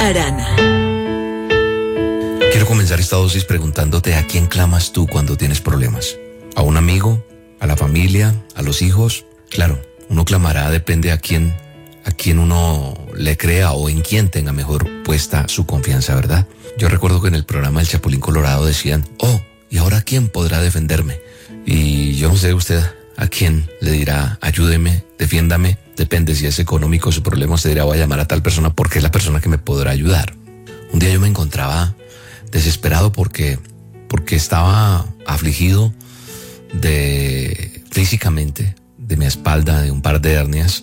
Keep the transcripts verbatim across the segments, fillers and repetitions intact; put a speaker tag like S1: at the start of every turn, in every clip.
S1: Arana.
S2: Quiero comenzar esta dosis preguntándote a quién clamas tú cuando tienes problemas. ¿A un amigo? ¿A la familia? ¿A los hijos? Claro, uno clamará, depende a quién, a quién uno le crea o en quién tenga mejor puesta su confianza, ¿verdad? Yo recuerdo que en el programa El Chapulín Colorado decían, oh, ¿y ahora quién podrá defenderme? Y yo no sé usted a quién le dirá, ayúdeme, defiéndame. Depende si es económico su problema, usted dirá, voy a llamar a tal persona porque es la persona que me podrá ayudar. Un día yo me encontraba desesperado porque, porque estaba afligido de físicamente, de mi espalda, de un par de hernias,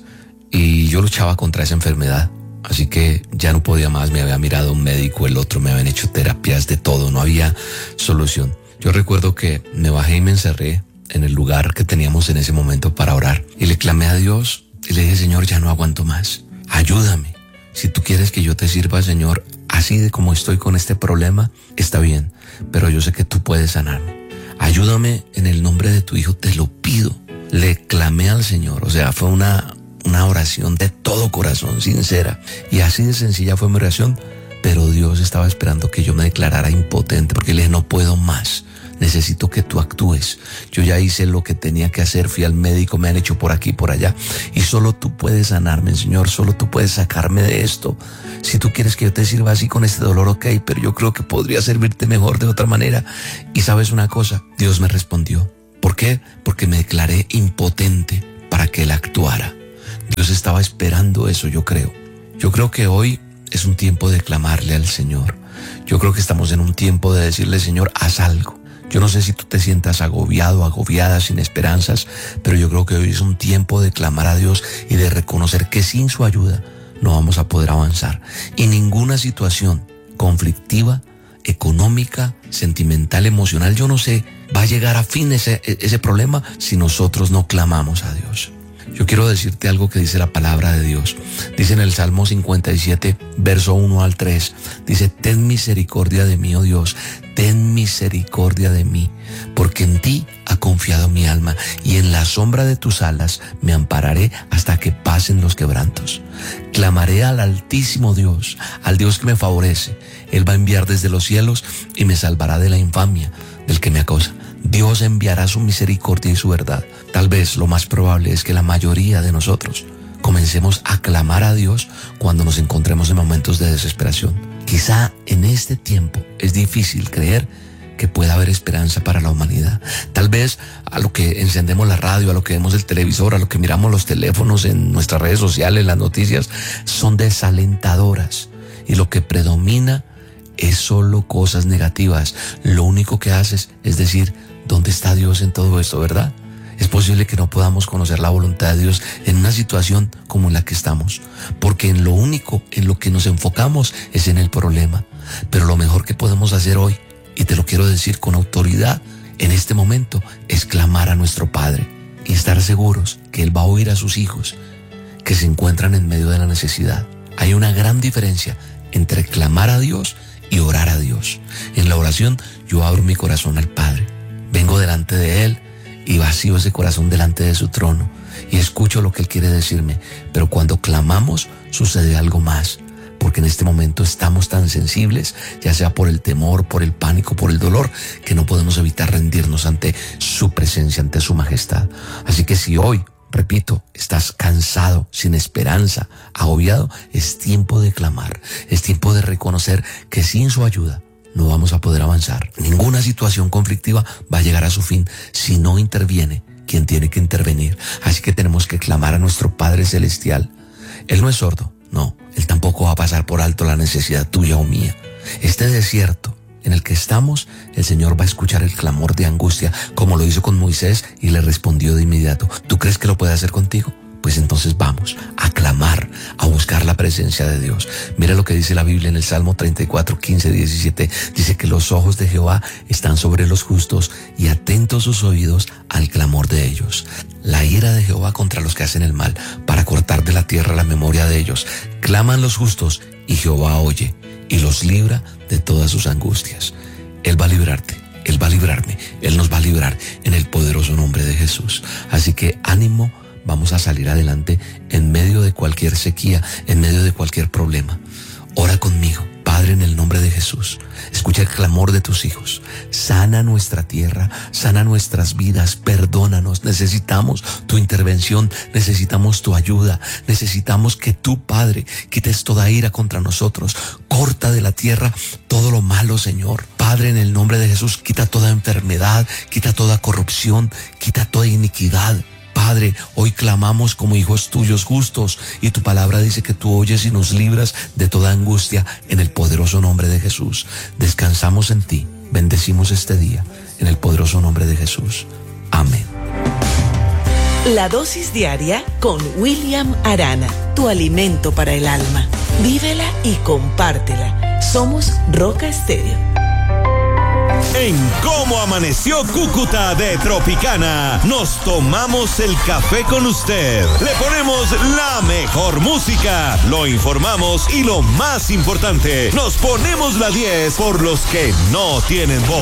S2: y yo luchaba contra esa enfermedad. Así que ya no podía más, me había mirado un médico, el otro, me habían hecho terapias, de todo, no había solución. Yo recuerdo que me bajé y me encerré en el lugar que teníamos en ese momento para orar. Y le clamé a Dios y le dije, Señor, ya no aguanto más, ayúdame. Si tú quieres que yo te sirva, Señor, así de como estoy con este problema, está bien, pero yo sé que tú puedes sanarme. Ayúdame en el nombre de tu Hijo, te lo pido. Le clamé al Señor, o sea, fue una, una oración de todo corazón, sincera. Y así de sencilla fue mi oración, pero Dios estaba esperando que yo me declarara impotente, porque le dije, no puedo más. Necesito que tú actúes. Yo ya hice lo que tenía que hacer, fui al médico, me han hecho por aquí y por allá, y solo tú puedes sanarme, Señor, solo tú puedes sacarme de esto. Si tú quieres que yo te sirva así con este dolor, ok, pero yo creo que podría servirte mejor de otra manera. Y sabes una cosa, Dios me respondió. ¿Por qué? Porque me declaré impotente para que Él actuara. Dios estaba esperando eso, yo creo. Yo creo que hoy es un tiempo de clamarle al Señor. Yo creo que estamos en un tiempo de decirle, Señor, haz algo. Yo no sé si tú te sientas agobiado, agobiada, sin esperanzas, pero yo creo que hoy es un tiempo de clamar a Dios y de reconocer que sin su ayuda no vamos a poder avanzar. Y ninguna situación conflictiva, económica, sentimental, emocional, yo no sé, va a llegar a fin ese, ese problema si nosotros no clamamos a Dios. Yo quiero decirte algo que dice la palabra de Dios. Dice en el Salmo cincuenta y siete, verso uno al tres, dice, ten misericordia de mí, oh Dios, ten misericordia de mí, porque en ti ha confiado mi alma, y en la sombra de tus alas me ampararé hasta que pasen los quebrantos. Clamaré al Altísimo Dios, al Dios que me favorece. Él va a enviar desde los cielos y me salvará de la infamia del que me acosa. Dios enviará su misericordia y su verdad. Tal vez lo más probable es que la mayoría de nosotros comencemos a clamar a Dios cuando nos encontremos en momentos de desesperación. Quizá en este tiempo es difícil creer que pueda haber esperanza para la humanidad. Tal vez a lo que encendemos la radio, a lo que vemos el televisor, a lo que miramos los teléfonos en nuestras redes sociales, las noticias, son desalentadoras. Y lo que predomina es solo cosas negativas. Lo único que haces es decir, ¿dónde está Dios en todo esto, verdad? Es posible que no podamos conocer la voluntad de Dios en una situación como en la que estamos, porque en lo único en lo que nos enfocamos es en el problema. Pero lo mejor que podemos hacer hoy, y te lo quiero decir con autoridad, en este momento, es clamar a nuestro Padre y estar seguros que Él va a oír a sus hijos que se encuentran en medio de la necesidad. Hay una gran diferencia entre clamar a Dios y orar a Dios. En la oración yo abro mi corazón al Padre, vengo delante de Él y vacío ese corazón delante de su trono y escucho lo que Él quiere decirme. Pero cuando clamamos sucede algo más, porque en este momento estamos tan sensibles, ya sea por el temor, por el pánico, por el dolor, que no podemos evitar rendirnos ante su presencia, ante su majestad. Así que si hoy, repito, estás cansado, sin esperanza, agobiado, es tiempo de clamar, es tiempo de reconocer que sin su ayuda no vamos a poder avanzar. Ninguna situación conflictiva va a llegar a su fin si no interviene quien tiene que intervenir. Así que tenemos que clamar a nuestro Padre Celestial. Él no es sordo, no, Él tampoco va a pasar por alto la necesidad tuya o mía. Este desierto en el que estamos, el Señor va a escuchar el clamor de angustia, como lo hizo con Moisés y le respondió de inmediato. ¿Tú crees que lo puede hacer contigo? Pues entonces vamos a clamar, a buscar la presencia de Dios. Mira lo que dice la Biblia en el Salmo treinta y cuatro, quince, diecisiete. Dice que los ojos de Jehová están sobre los justos y atentos sus oídos al clamor de ellos. La ira de Jehová contra los que hacen el mal, para cortar de la tierra la memoria de ellos. Claman los justos y Jehová oye y los libra de todas sus angustias. Él va a librarte, Él va a librarme, Él nos va a librar en el poderoso nombre de Jesús. Así que ánimo, vamos a salir adelante en medio de cualquier sequía, en medio de cualquier problema. Ora conmigo, Jesús. Escucha el clamor de tus hijos. Sana nuestra tierra, sana nuestras vidas, perdónanos. Necesitamos tu intervención, necesitamos tu ayuda, necesitamos que tú, Padre, quites toda ira contra nosotros. Corta de la tierra todo lo malo, Señor. Padre, en el nombre de Jesús, quita toda enfermedad, quita toda corrupción, quita toda iniquidad. Padre, hoy clamamos como hijos tuyos justos y tu palabra dice que tú oyes y nos libras de toda angustia en el poderoso nombre de Jesús. Descansamos en ti, bendecimos este día en el poderoso nombre de Jesús. Amén.
S1: La dosis diaria con William Arana, tu alimento para el alma. Vívela y compártela. Somos Roca Estéreo.
S3: En Cómo Amaneció Cúcuta de Tropicana, nos tomamos el café con usted. Le ponemos la mejor música, lo informamos y lo más importante, nos ponemos la diez por los que no tienen voz.